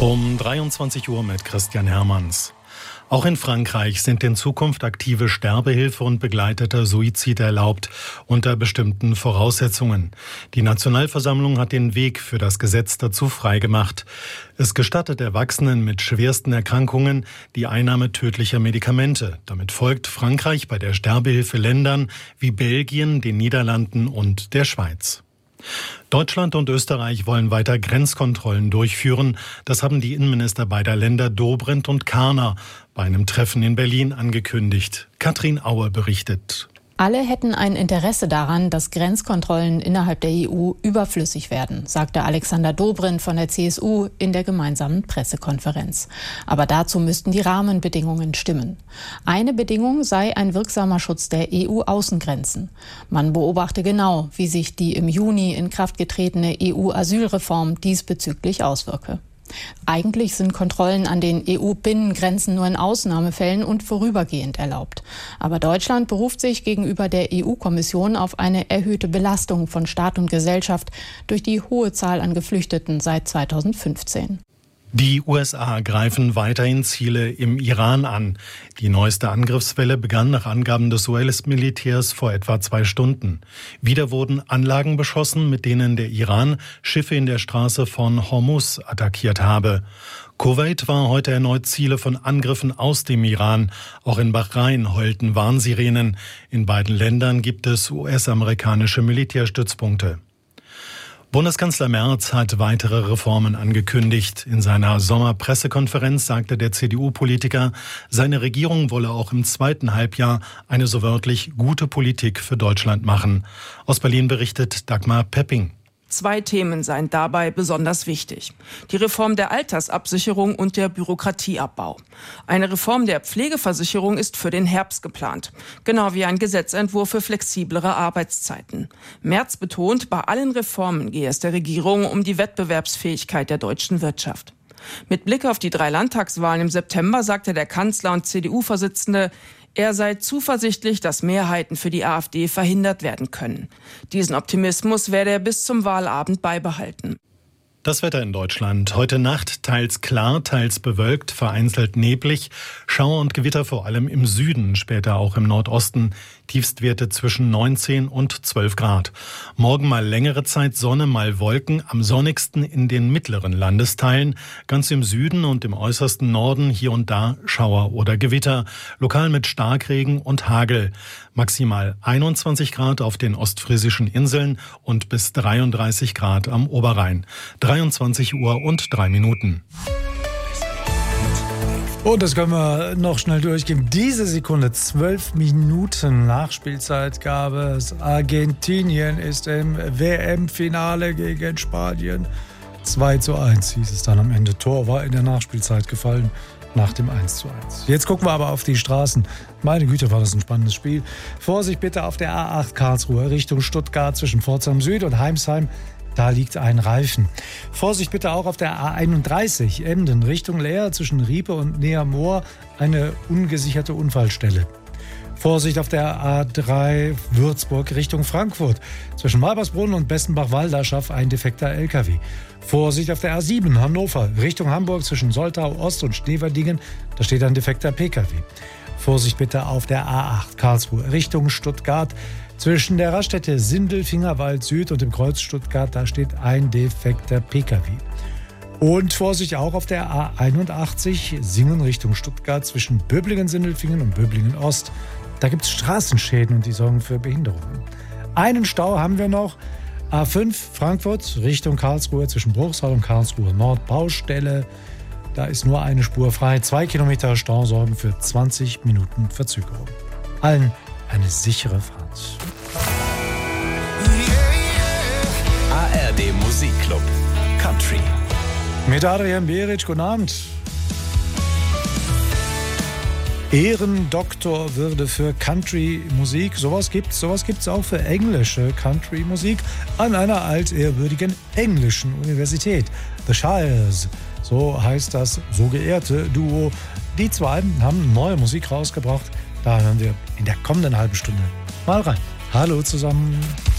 Um 23 Uhr mit Christian Hermanns. Auch in Frankreich sind in Zukunft aktive Sterbehilfe und begleiteter Suizid erlaubt, unter bestimmten Voraussetzungen. Die Nationalversammlung hat den Weg für das Gesetz dazu freigemacht. Es gestattet Erwachsenen mit schwersten Erkrankungen die Einnahme tödlicher Medikamente. Damit folgt Frankreich bei der Sterbehilfe Ländern wie Belgien, den Niederlanden und der Schweiz. Deutschland und Österreich wollen weiter Grenzkontrollen durchführen. Das haben die Innenminister beider Länder Dobrindt und Karner bei einem Treffen in Berlin angekündigt. Katrin Auer berichtet. Alle hätten ein Interesse daran, dass Grenzkontrollen innerhalb der EU überflüssig werden, sagte Alexander Dobrindt von der CSU in der gemeinsamen Pressekonferenz. Aber dazu müssten die Rahmenbedingungen stimmen. Eine Bedingung sei ein wirksamer Schutz der EU-Außengrenzen. Man beobachte genau, wie sich die im Juni in Kraft getretene EU-Asylreform diesbezüglich auswirke. Eigentlich sind Kontrollen an den EU-Binnengrenzen nur in Ausnahmefällen und vorübergehend erlaubt. Aber Deutschland beruft sich gegenüber der EU-Kommission auf eine erhöhte Belastung von Staat und Gesellschaft durch die hohe Zahl an Geflüchteten seit 2015. Die USA greifen weiterhin Ziele im Iran an. Die neueste Angriffswelle begann nach Angaben des US-Militärs vor etwa 2 Stunden. Wieder wurden Anlagen beschossen, mit denen der Iran Schiffe in der Straße von Hormuz attackiert habe. Kuwait war heute erneut Ziele von Angriffen aus dem Iran. Auch in Bahrain heulten Warnsirenen. In beiden Ländern gibt es US-amerikanische Militärstützpunkte. Bundeskanzler Merz hat weitere Reformen angekündigt. In seiner Sommerpressekonferenz sagte der CDU-Politiker, seine Regierung wolle auch im zweiten Halbjahr eine so wörtlich gute Politik für Deutschland machen. Aus Berlin berichtet Dagmar Pepping. 2 Themen seien dabei besonders wichtig. Die Reform der Altersabsicherung und der Bürokratieabbau. Eine Reform der Pflegeversicherung ist für den Herbst geplant. Genau wie ein Gesetzentwurf für flexiblere Arbeitszeiten. Merz betont, bei allen Reformen gehe es der Regierung um die Wettbewerbsfähigkeit der deutschen Wirtschaft. Mit Blick auf die 3 Landtagswahlen im September sagte der Kanzler und CDU-Vorsitzende, er sei zuversichtlich, dass Mehrheiten für die AfD verhindert werden können. Diesen Optimismus werde er bis zum Wahlabend beibehalten. Das Wetter in Deutschland. Heute Nacht teils klar, teils bewölkt, vereinzelt neblig. Schauer und Gewitter vor allem im Süden, später auch im Nordosten. Tiefstwerte zwischen 19 und 12 Grad. Morgen mal längere Zeit Sonne, mal Wolken. Am sonnigsten in den mittleren Landesteilen. Ganz im Süden und im äußersten Norden hier und da Schauer oder Gewitter. Lokal mit Starkregen und Hagel. Maximal 21 Grad auf den ostfriesischen Inseln und bis 33 Grad am Oberrhein. 23 Uhr und 3 Minuten. Und das können wir noch schnell durchgehen. Diese Sekunde, 12 Minuten Nachspielzeit gab es. Argentinien ist im WM-Finale gegen Spanien. 2:1 hieß es dann am Ende. Tor war in der Nachspielzeit gefallen nach dem 1:1. Jetzt gucken wir aber auf die Straßen. Meine Güte, war das ein spannendes Spiel. Vorsicht bitte auf der A8 Karlsruhe Richtung Stuttgart zwischen Pforzheim Süd und Heimsheim. Da liegt ein Reifen. Vorsicht bitte auch auf der A31 Emden Richtung Leer zwischen Riepe und Neamoor eine ungesicherte Unfallstelle. Vorsicht auf der A3 Würzburg Richtung Frankfurt. Zwischen Malbersbrunn und Bessenbach-Walderschaff ein defekter LKW. Vorsicht auf der A7 Hannover Richtung Hamburg zwischen Soltau Ost und Schneverdingen. Da steht ein defekter PKW. Vorsicht bitte auf der A8 Karlsruhe Richtung Stuttgart. Zwischen der Raststätte Sindelfingerwald Süd und dem Kreuz Stuttgart, da steht ein defekter PKW. Und Vorsicht auch auf der A81 Singen Richtung Stuttgart zwischen Böblingen-Sindelfingen und Böblingen-Ost. Da gibt es Straßenschäden und die sorgen für Behinderungen. Einen Stau haben wir noch. A5 Frankfurt Richtung Karlsruhe zwischen Bruchsal und Karlsruhe Nord Baustelle. Da ist nur eine Spur frei. 2 Kilometer Stau sorgen für 20 Minuten Verzögerung. Allen eine sichere Fahrt. ARD Musikclub Country. Mit Adrian Beric, guten Abend. Ehrendoktorwürde für Country-Musik. Sowas gibt's auch für englische Country-Musik an einer altehrwürdigen englischen Universität. The Shires, so heißt das so geehrte Duo. Die 2 haben neue Musik rausgebracht. Da hören wir in der kommenden halben Stunde mal rein. Hallo zusammen.